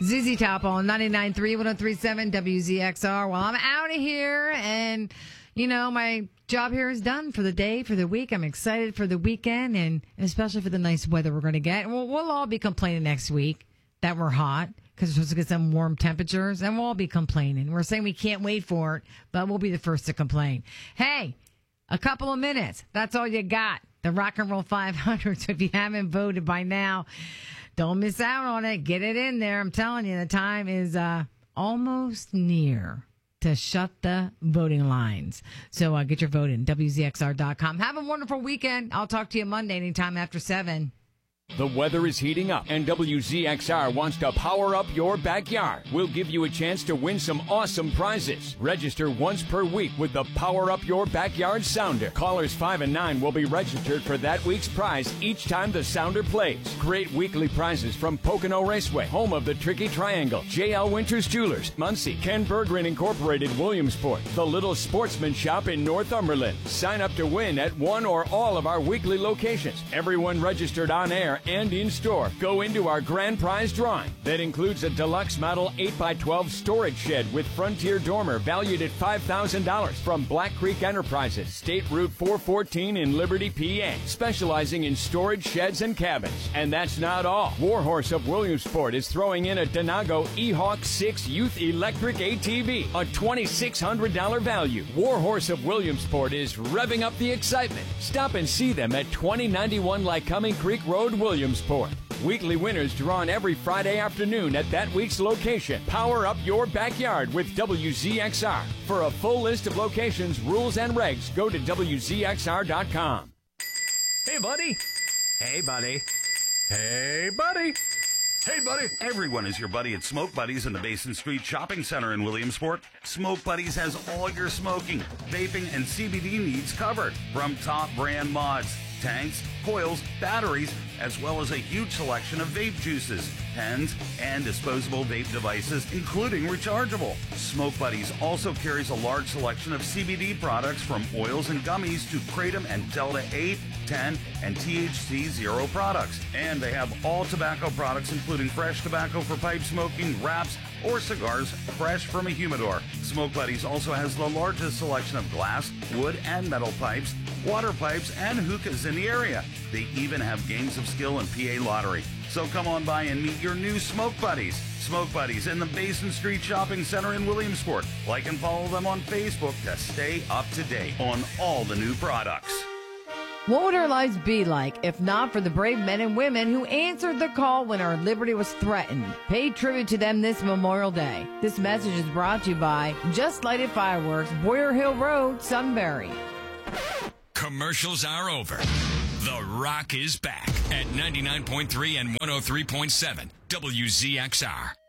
ZZ Top on 99.3, 103.7 WZXR. Well, I'm out of here, and, my job here is done for the day, for the week. I'm excited for the weekend, and especially for the nice weather we're going to get. And we'll all be complaining next week that we're hot, because we're supposed to get some warm temperatures, and we'll all be complaining. We're saying we can't wait for it, but we'll be the first to complain. Hey, a couple of minutes. That's all you got. The Rock and Roll 500. So if you haven't voted by now, don't miss out on it. Get it in there. I'm telling you, the time is almost near to shut the voting lines. So get your vote in, WZXR.com. Have a wonderful weekend. I'll talk to you Monday anytime after 7. The weather is heating up, and WZXR wants to power up your backyard. We'll give you a chance to win some awesome prizes. Register once per week with the Power Up Your Backyard Sounder. Callers 5 and 9 will be registered for that week's prize each time the sounder plays. Great weekly prizes from Pocono Raceway, home of the Tricky Triangle, J.L. Winters Jewelers, Muncie, Ken Berggren Incorporated Williamsport, the Little Sportsman Shop in Northumberland. Sign up to win at one or all of our weekly locations. Everyone registered on air and in store go into our grand prize drawing. That includes a deluxe model 8x12 storage shed with Frontier dormer valued at $5,000 from Black Creek Enterprises, State Route 414 in Liberty, PA, specializing in storage sheds and cabins. And that's not all. Warhorse of Williamsport is throwing in a Denago E-Hawk 6 Youth Electric ATV, a $2,600 value. Warhorse of Williamsport is revving up the excitement. Stop and see them at 2091 Lycoming Creek Road, Williamsport. Weekly winners drawn every Friday afternoon at that week's location. Power up your backyard with WZXR. For a full list of locations, rules, and regs, go to WZXR.com. Hey, buddy. Hey, buddy. Hey, buddy. Hey, buddy. Everyone is your buddy at Smoke Buddies in the Basin Street Shopping Center in Williamsport. Smoke Buddies has all your smoking, vaping, and CBD needs covered. From top brand mods, tanks, coils, batteries, as well as a huge selection of vape juices, pens, and disposable vape devices, including rechargeable. Smoke Buddies also carries a large selection of CBD products from oils and gummies to Kratom and Delta 8, 10, and THC 0 products. And they have all tobacco products, including fresh tobacco for pipe smoking, wraps, or cigars fresh from a humidor. Smoke Buddies also has the largest selection of glass, wood, and metal pipes, water pipes, and hookahs in the area. They even have games of skill and PA lottery. So come on by and meet your new Smoke Buddies. Smoke Buddies in the Basin Street Shopping Center in Williamsport. Like and follow them on Facebook to stay up to date on all the new products. What would our lives be like if not for the brave men and women who answered the call when our liberty was threatened? Pay tribute to them this Memorial Day. This message is brought to you by Just Lighted Fireworks, Boyer Hill Road, Sunbury. Commercials are over. The Rock is back at 99.3 and 103.7 WZXR.